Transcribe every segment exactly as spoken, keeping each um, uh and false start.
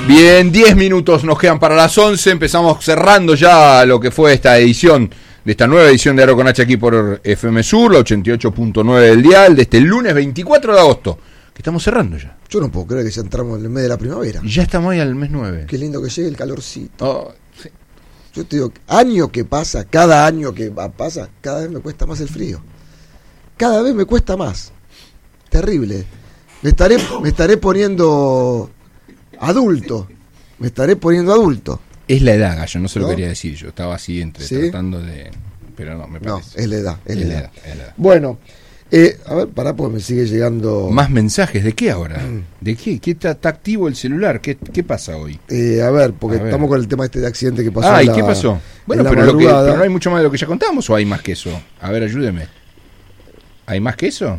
Bien, diez minutos nos quedan para las once. Empezamos cerrando ya lo que fue esta edición, de esta nueva edición de Aro con H aquí por F M Sur, la ochenta y ocho punto nueve del dial, de este lunes veinticuatro de agosto, que estamos cerrando ya. Yo no puedo creer que ya entramos en el mes de la primavera. Y ya estamos ahí al mes nueve. Qué lindo que llegue el calorcito. Oh, sí. Yo te digo, año que pasa, cada año que pasa, cada vez me cuesta más el frío. Cada vez me cuesta más. Terrible. Me estaré, me estaré poniendo adulto. Me estaré poniendo adulto. Es la edad, Gallo, no se lo ¿No? quería decir. Yo estaba así entre ¿Sí? tratando de... Pero no, me No, parece. es la edad. Es, Es la la edad. edad, es la edad. Bueno, eh, a ver, pará, porque me sigue llegando. Más mensajes, ¿de qué ahora? ¿De qué? ¿Qué está, está activo el celular? ¿Qué, qué pasa hoy? Eh, a ver, porque A ver. estamos con el tema este de accidente que pasó. Ah, en ¿y la- qué pasó? Bueno, en la pero, lo que, madrugada. pero no hay mucho más de lo que ya contamos, ¿o hay más que eso? A ver, ayúdeme. ¿Hay más que eso?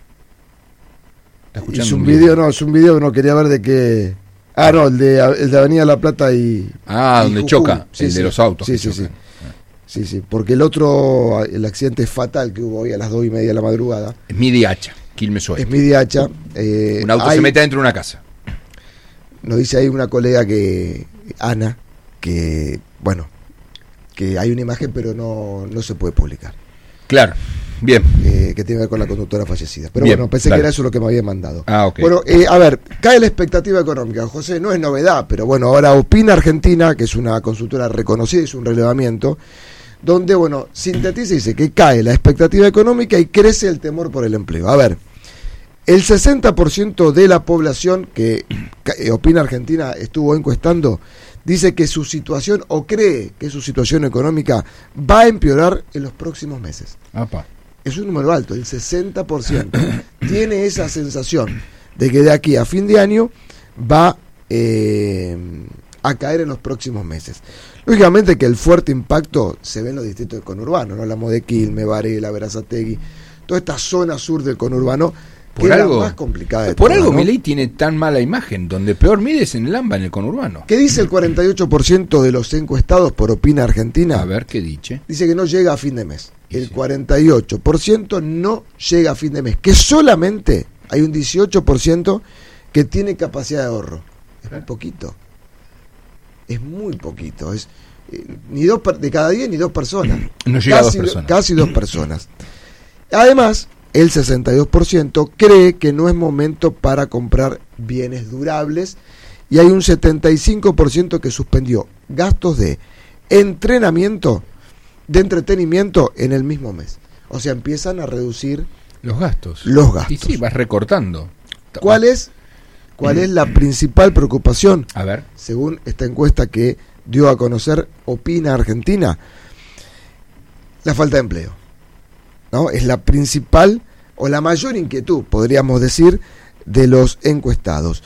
¿Está escuchando Es un video, no, es un video que no quería ver de qué. Ah, no, el de, el de Avenida La Plata y. Ah, y donde Jujuy. choca, Sí, el sí. de los autos. Sí, que sí, sí. chocan. Sí, sí, porque el otro, el accidente fatal que hubo hoy a las dos y media de la madrugada, Es Midi Hacha, Quilmes Oeste. es Midi Hacha. Eh, Un auto hay- se mete dentro de una casa. Nos dice ahí una colega que, Ana, que, bueno, que hay una imagen pero no, no se puede publicar, Claro, bien. eh, que tiene que ver con la conductora fallecida. Pero Bien, bueno, pensé dale. que era eso lo que me había mandado. Ah, ok. Bueno, eh, a ver, cae la expectativa económica. José, no es novedad, pero bueno, ahora Opina Argentina, que es una consultora reconocida, hizo un relevamiento, donde, bueno, sintetiza y dice que cae la expectativa económica y crece el temor por el empleo. A ver, el sesenta por ciento de la población que eh, Opina Argentina estuvo encuestando dice que su situación, o cree que su situación económica va a empeorar en los próximos meses. Apa. Es un número alto, el sesenta por ciento tiene esa sensación de que de aquí a fin de año va eh, a caer en los próximos meses. Lógicamente que el fuerte impacto se ve en los distritos del conurbano, ¿no? Hablamos de Quilmes, Varela, Berazategui, toda esta zona sur del conurbano, que Por es algo, la más complicada de por todas, algo ¿no? Milei tiene tan mala imagen, donde peor mide es en el AMBA, en el conurbano. ¿Qué dice el cuarenta y ocho por ciento de los encuestados por Opina Argentina? A ver, ¿qué dice? Dice que no llega a fin de mes. Y El sí. cuarenta y ocho por ciento no llega a fin de mes. Que solamente hay un dieciocho por ciento que tiene capacidad de ahorro. Es muy poquito. Es muy poquito. Es eh, ni dos per- de cada diez ni dos personas. No llega a dos Casi do- personas. Casi dos personas. Además, el sesenta y dos por ciento cree que no es momento para comprar bienes durables y hay un setenta y cinco por ciento que suspendió gastos de entrenamiento, de entretenimiento en el mismo mes. O sea, empiezan a reducir Los gastos. los gastos. Y sí, vas recortando. ¿Cuál es, cuál es la principal preocupación? A ver. Según esta encuesta que dio a conocer Opina Argentina, la falta de empleo, ¿no? Es la principal o la mayor inquietud, podríamos decir, de los encuestados.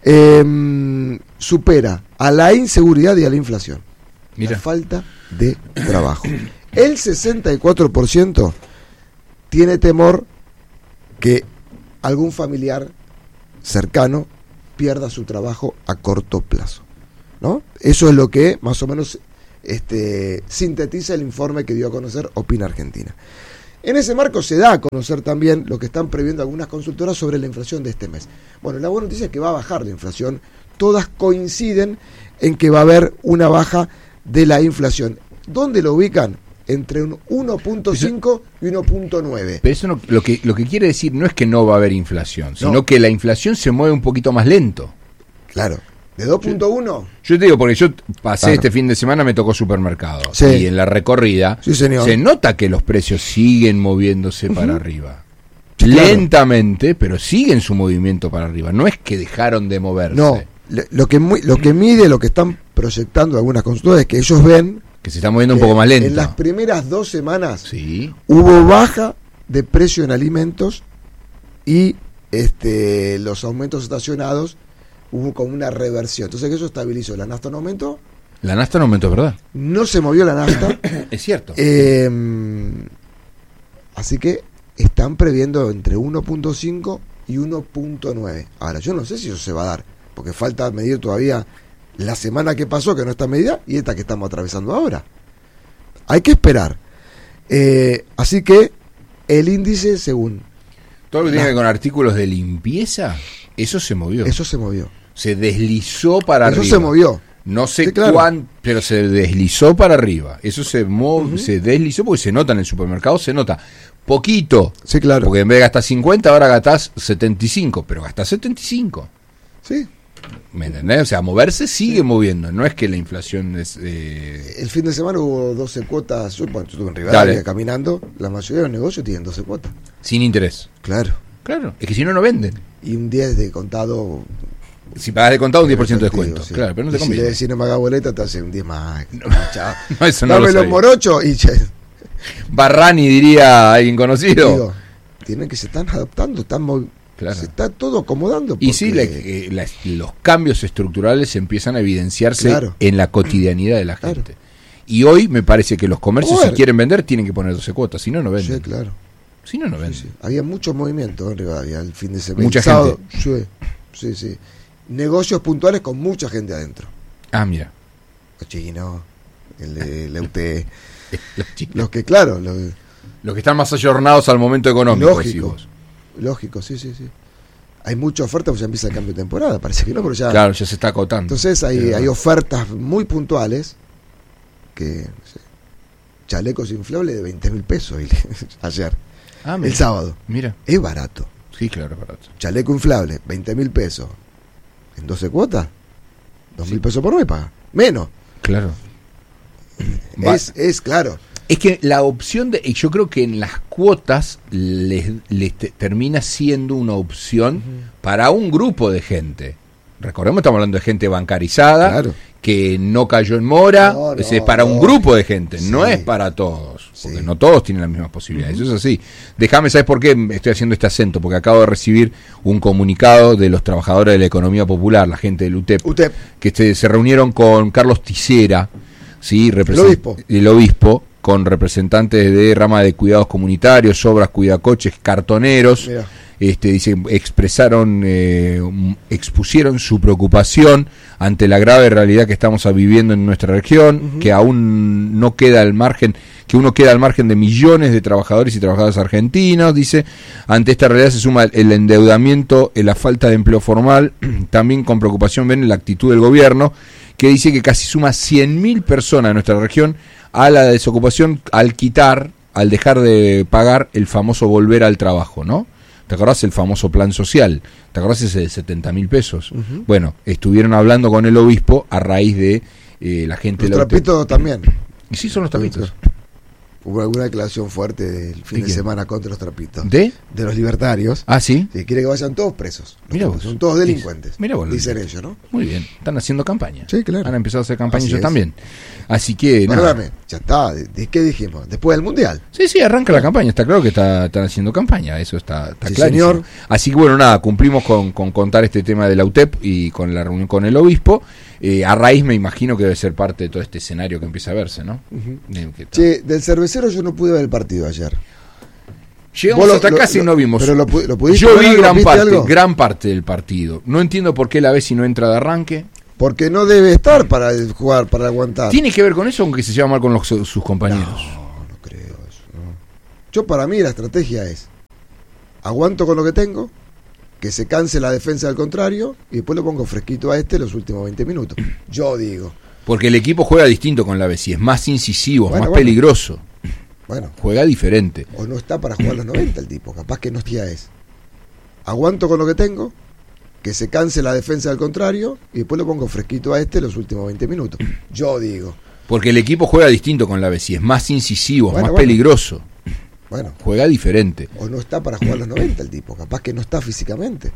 Eh, supera a la inseguridad y a la inflación. Mira. La falta de trabajo. El sesenta y cuatro por ciento tiene temor que algún familiar cercano pierda su trabajo a corto plazo, ¿no? Eso es lo que más o menos este, sintetiza el informe que dio a conocer Opina Argentina. En ese marco se da a conocer también lo que están previendo algunas consultoras sobre la inflación de este mes. Bueno, la buena noticia es que va a bajar la inflación. Todas coinciden en que va a haber una baja de la inflación. ¿Dónde lo ubican? Entre un uno punto cinco y uno punto nueve. Pero eso no, lo, que, lo que quiere decir no es que no va a haber inflación, sino No. que la inflación se mueve un poquito más lento. Claro. ¿De dos punto uno? Yo te digo, porque yo pasé Claro. este fin de semana, me tocó supermercado. Sí. Y en la recorrida Sí, señor. se nota que los precios siguen moviéndose para arriba. Sí, claro. Lentamente, pero siguen su movimiento para arriba. No es que dejaron de moverse. No. Le- Lo que, mu- lo que mide, lo que están proyectando algunas consultoras es que ellos ven Que se está moviendo un que poco más lento. en las primeras dos semanas Sí. hubo baja de precio en alimentos y este los aumentos estacionados hubo como una reversión. Entonces que eso estabilizó. La nafta no aumentó, La nafta no aumentó, ¿verdad? no se movió la nafta. Es cierto. eh, así que están previendo entre uno punto cinco y uno punto nueve. Ahora, yo no sé si eso se va a dar, porque falta medir todavía la semana que pasó, que no está medida, y esta que estamos atravesando ahora. Hay que esperar. Eh, así que el índice, según Todo lo que tiene la- que ver con artículos de limpieza, eso se movió. eso se movió. Se deslizó para Eso arriba. se movió. No sé Sí, claro. cuán, pero se deslizó para arriba. Eso se mov, Ujú. se deslizó porque se nota en el supermercado, se nota poquito. Sí, claro. Porque en vez de gastar cincuenta, ahora gastás setenta y cinco, pero gastás setenta y cinco. Sí. ¿Me entendés? O sea, moverse sigue moviendo. No es que la inflación es... eh, El fin de semana hubo doce cuotas. Yo, bueno, yo estuve en Dale. Rivadavia caminando. La mayoría de los negocios tienen doce cuotas. sin interés. Claro. Claro. Es que si no, no venden. Y un diez de contado. Si pagas de contado, un diez por ciento de efectivo, descuento. sí. Claro, pero no te Y si le conviene. decís no me haga boleta, te hace un diez más. Chao. No, eso no Dame lo los sabía. morochos y che, Barrani diría alguien conocido. digo, tienen que se están adaptando, están movi- Claro. se está todo acomodando. Y sí, la- porque- eh, la- los cambios estructurales empiezan a evidenciarse Claro. en la cotidianidad de la Claro. gente. Y hoy me parece que los comercios, Bueno. si quieren vender, tienen que poner doce cuotas. Si no, no venden. Sí, claro. Si no, no Sí, venden. sí. Había mucho movimiento en Rivadavia el fin de semana. Mucha El sábado, sí, sí, sí. Negocios puntuales con mucha gente adentro. Ah, mira. Los chinos, el de la U T, Los, chicos, los que, claro, los, los que están más ayornados al momento económico. Lógico. decís vos. lógico, sí, sí, sí. Hay mucha oferta, pues ya empieza el cambio de temporada, parece que no, pero ya. Claro, ya se está acotando. Entonces hay, Pero- hay ofertas muy puntuales que, no sé, chalecos inflables de veinte mil pesos y- ayer, ah, el mira. sábado. Mira. Es barato. Sí, claro, barato. Chaleco inflable, veinte mil pesos. ¿En doce cuotas? dos mil pesos por mes paga. Menos. Claro. Va- Es, es claro. Es que la opción de, y yo creo que en las cuotas les, les te- termina siendo una opción para un grupo de gente. Recordemos, estamos hablando de gente bancarizada, Claro. que no cayó en mora, No, no, es para un no. grupo de gente, Sí. no es para todos, porque Sí. no todos tienen las mismas posibilidades. Eso es así. Déjame, ¿sabes por qué estoy haciendo este acento? Porque acabo de recibir un comunicado de los trabajadores de la economía popular, la gente del U T E P, U T E P. que se, se reunieron con Carlos Tisera, ¿sí? Represent- El obispo. el obispo, con representantes de rama de cuidados comunitarios, obras, cuidacoches, cartoneros. Mirá. Este, dice, expresaron, eh, m- expusieron su preocupación ante la grave realidad que estamos viviendo en nuestra región, Ujú. que aún no queda al margen, que uno queda al margen de millones de trabajadores y trabajadoras argentinos. Dice, ante esta realidad se suma el endeudamiento, eh, la falta de empleo formal, también con preocupación ven la actitud del gobierno, que dice que casi suma cien mil personas de nuestra región a la desocupación al quitar, al dejar de pagar el famoso volver al trabajo, ¿no? ¿Te acordás el famoso plan social? ¿Te acordás ese de setenta mil pesos? Ujú. Bueno, estuvieron hablando con el obispo a raíz de eh, la gente Los de la U T E P. trapitos también. Y sí, son los trapitos. Hubo alguna declaración fuerte del fin ¿De de quién? semana contra los trapitos. ¿De? De los libertarios. Ah, sí. Que quiere que vayan todos presos. Los Mirá tipos, vos. son todos delincuentes. Mirá vos, dicen Luis. ellos, ¿no? Muy bien. Están haciendo campaña. Sí, claro. Han empezado a hacer campaña Así ellos es. también. Así que, nada. Perdóname, ya está. ¿De, de qué dijimos? Después del Mundial. Sí, sí, arranca la campaña. Está claro que está, están haciendo campaña. Eso está, está Sí, clarísimo. señor. Así que, bueno, nada, cumplimos con, con contar este tema de la U T E P y con la reunión con el obispo. Eh, a raíz, me imagino que debe ser parte de todo este escenario que empieza a verse, ¿no? De- que está- Che, del cervecero yo no pude ver el partido ayer. Llegamos Vos lo- hasta lo- acá y lo- no vimos. pero lo pu- lo pudiste Yo ver vi algo, gran viste parte, algo. gran parte del partido. No entiendo por qué la vez si no entra de arranque. Porque no debe estar para jugar, para aguantar. ¿Tiene que ver con eso aunque se lleva mal con los- sus compañeros? No, no creo eso. no. Yo para mí la estrategia es, aguanto con lo que tengo, que se canse la defensa del contrario y después lo pongo fresquito a este los últimos veinte minutos. Yo digo, Porque el equipo juega distinto con la vez y es más incisivo, Bueno, más bueno. peligroso. bueno, Juega diferente. o no está para jugar los noventa el tipo, capaz que no tía es. Aguanto con lo que tengo, que se canse la defensa del contrario y después lo pongo fresquito a este los últimos veinte minutos. Yo digo, Porque el equipo juega distinto con la vez y es más incisivo, Bueno, más bueno. peligroso. bueno, Juega diferente. o no está para jugar los noventa el tipo, capaz que no está físicamente.